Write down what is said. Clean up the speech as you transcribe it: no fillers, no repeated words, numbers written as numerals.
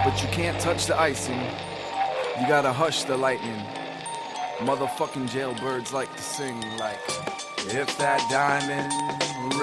but you can't touch the icing. You gotta hush the lightning. Motherfucking jailbirds like to sing like, if that diamond